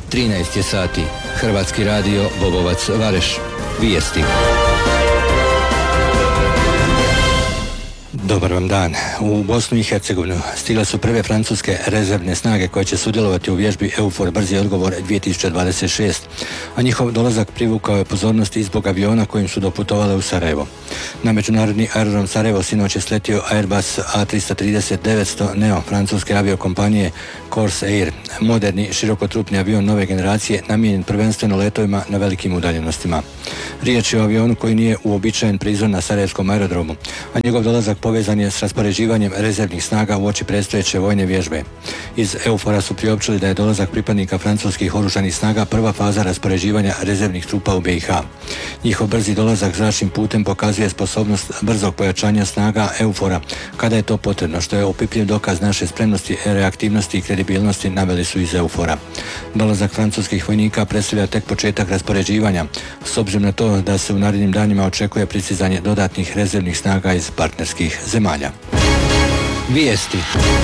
13 je sati. Hrvatski radio Bobovac Vareš. Vijesti. Dobar vam dan. U Bosnu i Hercegovinu stigle su prve francuske rezervne snage koje će sudjelovati u vježbi EUFOR Brzi odgovor 2026, a njihov dolazak privukao je pozornost i zbog aviona kojim su doputovale u Sarajevo. Na međunarodni aerodrom Sarajevo sinoć je sletio Airbus A330-900 Neo francuske aviokompanije Corsair Air, moderni širokotrupni avion nove generacije namijenjen prvenstveno letovima na velikim udaljenostima. Riječ je o avionu koji nije uobičajen prizor na sarajevskom aerodromu, a njegov dolazak povezan je s raspoređivanjem rezervnih snaga uoči predstojeće vojne vježbe. Iz EUFOR-a su priopćili da je dolazak pripadnika francuskih oružanih snaga prva faza raspoređivanja rezervnih trupa u BiH. Njihov brzi dolazak zračnim putem pokazuje sposobnost brzog pojačanja snaga EUFOR-a kada je to potrebno, što je opipljiv dokaz naše spremnosti, reaktivnosti i kredibilnosti, naveli su iz EUFOR-a. Dolazak francuskih vojnika predstavlja tek početak raspoređivanja, s obzirom na to da se u narednim danima očekuje pristizanje dodatnih rezervnih snaga iz partnerskih zemalja. Vijesti.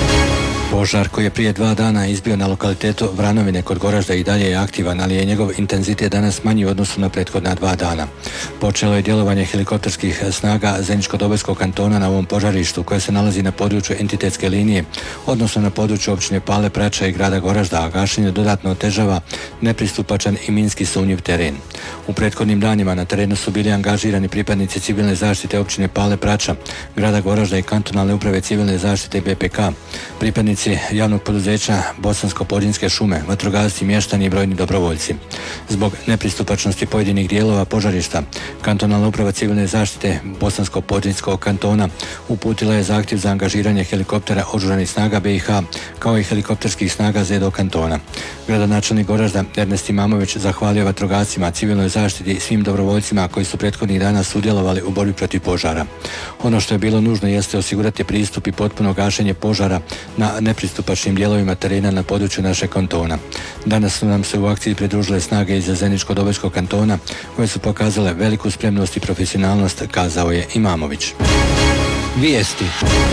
Požar koji je prije 2 dana izbio na lokalitetu Vranovine kod Goražda i dalje je aktivan, ali je njegov intenzitet danas manji u odnosu na prethodna 2 dana. Počelo je djelovanje helikopterskih snaga Zeničko-Dobojskog kantona na ovom požarištu koje se nalazi na području entitetske linije, odnosno na području općine Pale Prača i grada Goražda, a gašenje dodatno otežava nepristupačan i minski sumnjiv teren. U prethodnim danima na terenu su bili angažirani pripadnici civilne zaštite općine Pale Prača, grada Goražda i kantonalne uprave civilne zaštite BPK, pripadnici javnog poduzeća Bosansko-Podrinjske šume, vatrogasci, mještani i brojni dobrovoljci. Zbog nepristupačnosti pojedinih dijelova požarišta, kantonalna uprava civilne zaštite Bosansko-Podrinjskog kantona uputila je zahtjev za angažiranje helikoptera oružanih snaga BiH kao i helikopterskih snaga ZEDO kantona. Gradonačelnik Goražda Ernest Imamović zahvalio vatrogascima, civilnoj zaštiti i svim dobrovoljcima koji su prethodnih dana sudjelovali u borbi protiv požara. Ono što je bilo nužno jeste osigurati pristup i potpuno gašenje požara na nepristupačnim dijelovima terena na području našeg kantona. Danas su nam se u akciji pridružile snage iz Zeničko-Dobojskog kantona koje su pokazale veliku spremnost i profesionalnost, kazao je Imamović. Vijesti.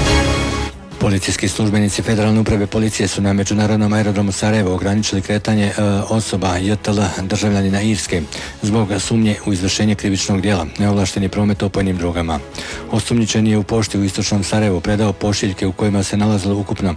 Policijski službenici Federalne uprave policije su na međunarodnom aerodromu Sarajevo ograničili kretanje osoba JTL državljanina Irske zbog sumnje u izvršenje krivičnog djela, neovlašteni promet opojnim drogama. Osumnjičeni je u pošti u istočnom Sarajevu predao pošiljke u kojima se nalazilo ukupno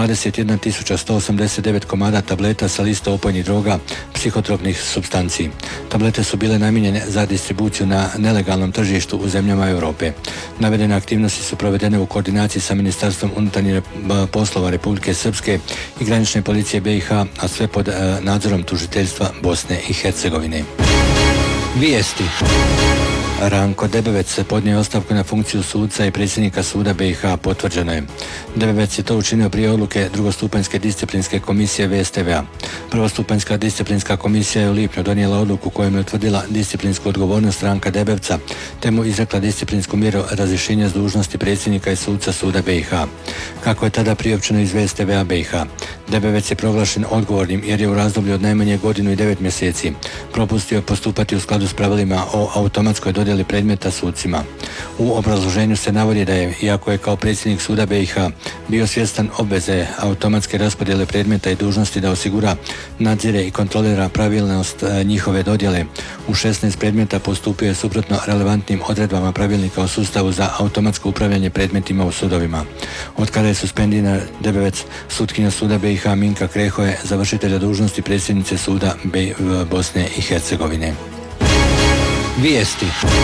21.189 komada tableta sa liste opojnih droga, psihotropnih supstanci. Tablete su bile namijenjene za distribuciju na nelegalnom tržištu u zemljama Europe. Navedene aktivnosti su provedene u koordinaciji sa Ministarstvom unutarnjih poslova Republike Srpske i granične policije BiH, a sve pod nadzorom tužiteljstva Bosne i Hercegovine. Vijesti. Ranko Debevec podnio ostavku na funkciju suca i predsjednika suda BiH, potvrđeno je. Debevec je to učinio prije odluke drugostupanjske disciplinske komisije VSTV-a. Prvostupanjska disciplinska komisija je u lipnju donijela odluku kojom je utvrdila disciplinsku odgovornost Ranka Debevca, te mu izrekla disciplinsku mjeru razrješenja s dužnosti predsjednika i suca suda BiH. Kako je tada priopćeno iz VSTV-a BiH, Debevec je proglašen odgovornim jer je u razdoblju od najmanje 1 i 9 mjeseci propustio postupati u skladu s pravilima o automatskoj dodjeli predmeta sucima. U obrazloženju se navodi da je, iako je kao predsjednik suda BiH bio svjestan obveze automatske raspodjele predmeta i dužnosti da osigura, nadzire i kontrolira pravilnost njihove dodjele, u 16 predmeta postupio je suprotno relevantnim odredbama pravilnika o sustavu za automatsko upravljanje predmetima u sudovima. Od kada je suspendiran Debevec, sutkinja suda BiH Minka Kreho je završitelja dužnosti predsjednice suda Bosne i Hercegovine. Vijesti.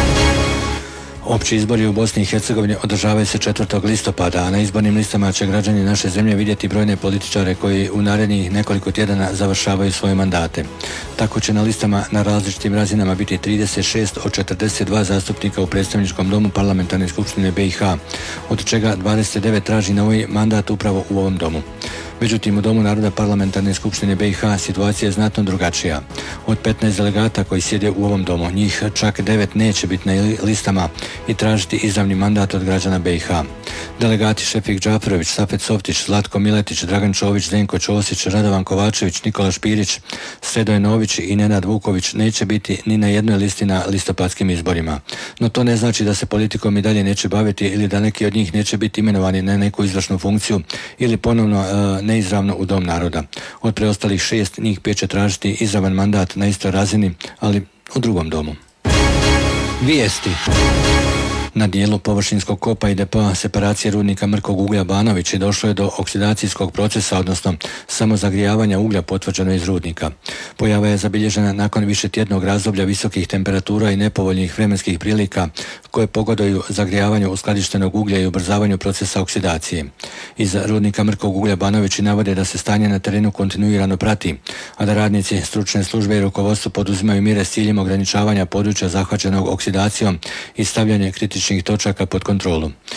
Opći izbori u Bosni i Hercegovini održavaju se 4. listopada, a na izbornim listama će građani naše zemlje vidjeti brojne političare koji u narednih nekoliko tjedana završavaju svoje mandate. Tako će na listama na različitim razinama biti 36 od 42 zastupnika u predstavničkom domu parlamentarne skupštine BiH, od čega 29 traži novi mandat upravo u ovom domu. Međutim, u Domu naroda parlamentarne skupštine BiH situacija je znatno drugačija. Od 15 delegata koji sjede u ovom domu, njih čak 9 neće biti na listama i tražiti izravni mandat od građana BiH. Delegati Šefik Džaferović, Safet Softić, Zlatko Miletić, Dragan Čović, Zdenko Ćosić, Radovan Kovačević, Nikola Špirić, Sredo Nović i Nenad Vuković neće biti ni na jednoj listi na listopadskim izborima. No to ne znači da se politikom i dalje neće baviti ili da neki od njih neće biti imenovani na neku izvršnu funkciju ili ponovno neizravno u Dom naroda. Od preostalih 6 njih 5 će tražiti izravan mandat na istoj razini, ali u drugom domu. Vijesti. Na dijelu površinskog kopa i depoa separacije rudnika mrkog uglja Banović došlo je do oksidacijskog procesa, odnosno samozagrijavanja uglja potvrđeno iz rudnika. Pojava je zabilježena nakon višetjednog razdoblja visokih temperatura i nepovoljnih vremenskih prilika koje pogoduju zagrijavanju uskladištenog uglja i ubrzavanju procesa oksidacije. Iz rudnika mrkog uglja Banović navode da se stanje na terenu kontinuirano prati, a da radnici stručne službe i rukovodstvo poduzimaju mjere s ciljem ograničavanja područja zahvaćenog oksidacijom i stavljanje kritičnih točaka pod kontrolu.